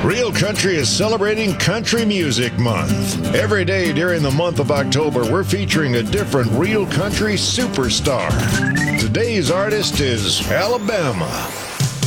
Real Country is celebrating Country Music Month. Every day during the month of October, we're featuring a different Real Country superstar. Today's artist is Alabama.